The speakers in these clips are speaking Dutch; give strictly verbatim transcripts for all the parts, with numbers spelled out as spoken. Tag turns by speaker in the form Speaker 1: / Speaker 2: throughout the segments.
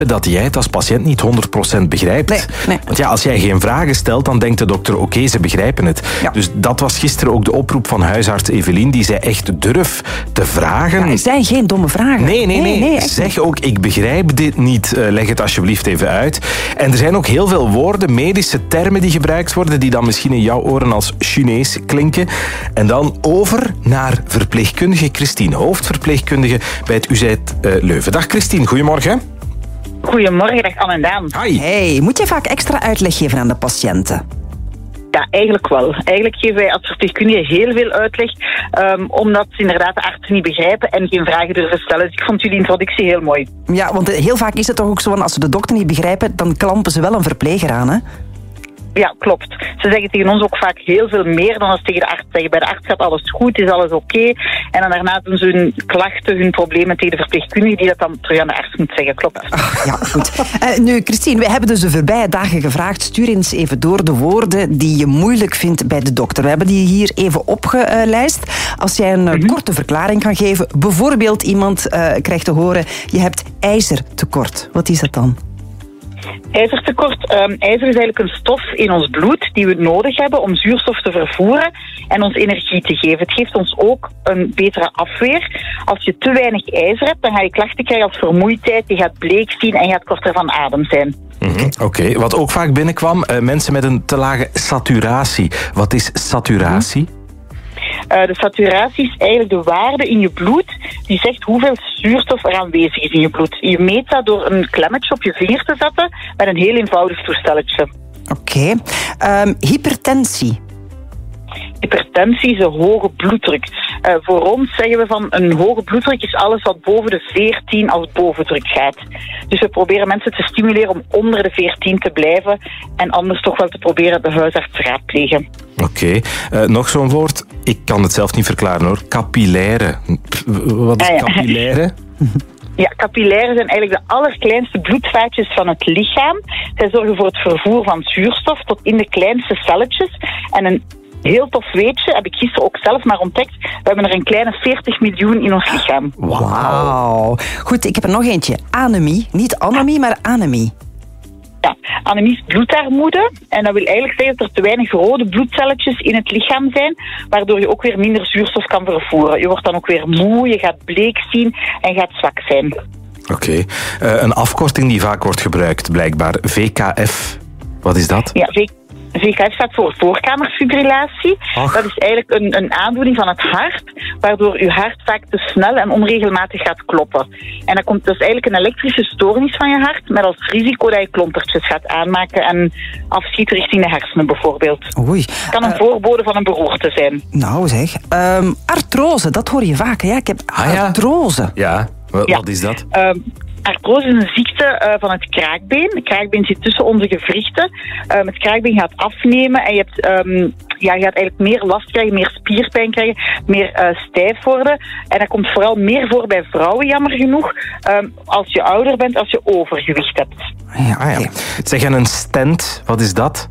Speaker 1: dat jij het als patiënt niet honderd procent begrijpt.
Speaker 2: Nee, nee.
Speaker 1: Want ja, als jij geen vragen stelt, dan denkt de dokter, oké, okay, ze begrijpen het.
Speaker 2: Ja.
Speaker 1: Dus dat was gisteren ook de oproep van huisarts Evelien. Die zei echt, durf te vragen.
Speaker 2: Ja, er zijn geen domme vragen.
Speaker 1: Nee, nee, nee.
Speaker 2: nee, nee
Speaker 1: zeg ook, ik begrijp dit niet. Uh, leg het alsjeblieft even uit. En er zijn ook heel veel woorden, medische termen die gebruikt worden, die dan misschien in jouw oren als Chinees klinken. En dan over naar verpleegkundige Christine, hoofdverpleegkundige bij het U Z uh, Leuven. Dag Christine, goedemorgen.
Speaker 3: Goedemorgen, dag Anne en Daan.
Speaker 1: Hi.
Speaker 2: Hey, moet je vaak extra uitleg geven aan de patiënten?
Speaker 3: Ja, eigenlijk wel. Eigenlijk geven wij als verpleegkundigen heel veel uitleg, um, omdat ze inderdaad de artsen niet begrijpen en geen vragen durven stellen. Dus ik vond jullie introductie heel mooi.
Speaker 2: Ja, want heel vaak is het toch ook zo, als ze de dokter niet begrijpen, dan klampen ze wel een verpleger aan, hè?
Speaker 3: Ja, klopt. Ze zeggen tegen ons ook vaak heel veel meer dan als ze tegen de arts zeggen. Bij de arts gaat alles goed, is alles oké. Okay. En dan daarna doen ze hun klachten, hun problemen tegen de verpleegkundige die dat dan terug aan de arts moet zeggen. Klopt.
Speaker 2: Ach, ja, goed. Uh, nu, Christine, we hebben dus de voorbije dagen gevraagd. Stuur eens even door de woorden die je moeilijk vindt bij de dokter. We hebben die hier even opgelijst. Als jij een mm-hmm. korte verklaring kan geven. Bijvoorbeeld iemand uh, krijgt te horen, je hebt ijzertekort. Wat is dat dan?
Speaker 3: IJzertekort. Um, ijzer is eigenlijk een stof in ons bloed die we nodig hebben om zuurstof te vervoeren en ons energie te geven. Het geeft ons ook een betere afweer. Als je te weinig ijzer hebt, dan ga je klachten krijgen als vermoeidheid, je gaat bleek zien en je gaat korter van adem zijn.
Speaker 1: Mm-hmm. Oké, okay. Wat ook vaak binnenkwam, uh, mensen met een te lage saturatie. Wat is saturatie? Mm-hmm.
Speaker 3: Uh, de saturatie is eigenlijk de waarde in je bloed die zegt hoeveel zuurstof er aanwezig is in je bloed. Je meet dat door een klemmetje op je vinger te zetten met een heel eenvoudig toestelletje.
Speaker 2: Oké. Okay. Um, hypertensie.
Speaker 3: Hypertensie is een hoge bloeddruk. Uh, voor ons zeggen we van een hoge bloeddruk is alles wat boven de veertien als bovendruk gaat. Dus we proberen mensen te stimuleren om onder de veertien te blijven en anders toch wel te proberen de huisarts te raadplegen.
Speaker 1: Oké. Okay. Uh, nog zo'n woord. Ik kan het zelf niet verklaren hoor. Capillaire. Wat is ah, ja. capillaire?
Speaker 3: Ja, capillairen zijn eigenlijk de allerkleinste bloedvaatjes van het lichaam. Zij zorgen voor het vervoer van zuurstof tot in de kleinste celletjes. En een heel tof weetje, heb ik gisteren ook zelf maar ontdekt. We hebben er een kleine veertig miljoen in ons lichaam.
Speaker 2: Wauw. Goed, ik heb er nog eentje. Anemie. Niet anemie, maar anemie.
Speaker 3: Ja, anemie is bloedarmoede. En dat wil eigenlijk zeggen dat er te weinig rode bloedcelletjes in het lichaam zijn, waardoor je ook weer minder zuurstof kan vervoeren. Je wordt dan ook weer moe, je gaat bleek zien en gaat zwak zijn.
Speaker 1: Oké. Okay. Uh, een afkorting die vaak wordt gebruikt, blijkbaar. V K F. Wat is dat?
Speaker 3: Ja, V K F. V K F staat voor voorkamerfibrillatie. Ach. Dat is eigenlijk een, een aandoening van het hart, waardoor uw hart vaak te snel en onregelmatig gaat kloppen. En dat, komt, dat is eigenlijk een elektrische stoornis van je hart, met als risico dat je klontertjes gaat aanmaken en afschiet richting de hersenen bijvoorbeeld.
Speaker 2: Oei.
Speaker 3: Het kan een uh, voorbode van een beroerte zijn.
Speaker 2: Nou zeg, um, artrose, dat hoor je vaak. Ja? Ik heb
Speaker 1: ah, ja.
Speaker 2: artrose.
Speaker 1: Ja, wat,
Speaker 3: ja.
Speaker 1: wat is dat?
Speaker 3: Um, Artrose is een ziekte uh, van het kraakbeen. Het kraakbeen zit tussen onze gewrichten. Um, het kraakbeen gaat afnemen en je, hebt, um, ja, je gaat eigenlijk meer last krijgen, meer spierpijn krijgen, meer uh, stijf worden. En dat komt vooral meer voor bij vrouwen, jammer genoeg, um, als je ouder bent, als je overgewicht hebt.
Speaker 2: Ja, ah, ja.
Speaker 1: Zeg, en een stent, wat is dat?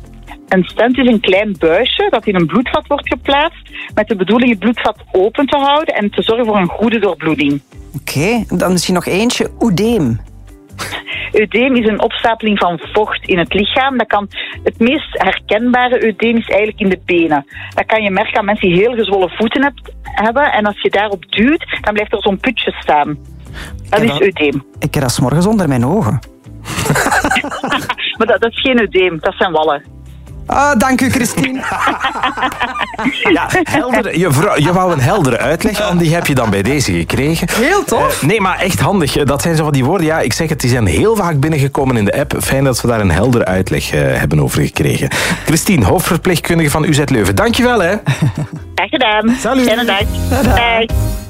Speaker 3: Een stent is een klein buisje dat in een bloedvat wordt geplaatst met de bedoeling het bloedvat open te houden en te zorgen voor een goede doorbloeding.
Speaker 2: Oké, okay, dan misschien nog eentje. Oedeem.
Speaker 3: Eudeem is een opstapeling van vocht in het lichaam. Dat kan, het meest herkenbare eudeem is eigenlijk in de benen. Dat kan je merken aan mensen die heel gezwollen voeten hebt, hebben. En als je daarop duwt, dan blijft er zo'n putje staan. Dat is eudeem.
Speaker 2: Ik heb dat 's morgens onder mijn ogen.
Speaker 3: Maar dat, dat is geen eudeem, dat zijn wallen.
Speaker 2: Ah, dank u, Christine.
Speaker 1: Ja, helder, je, vrouw, je wou een heldere uitleg, en die heb je dan bij deze gekregen.
Speaker 2: Heel tof.
Speaker 1: Uh, nee, maar echt handig. Dat zijn zo van die woorden. Ja, ik zeg het, die zijn heel vaak binnengekomen in de app. Fijn dat we daar een heldere uitleg uh, hebben over gekregen. Christine, hoofdverpleegkundige van U Z Leuven. Dankjewel, hè.
Speaker 3: Graag gedaan.
Speaker 1: Salut.
Speaker 3: Fijne dag. Dag.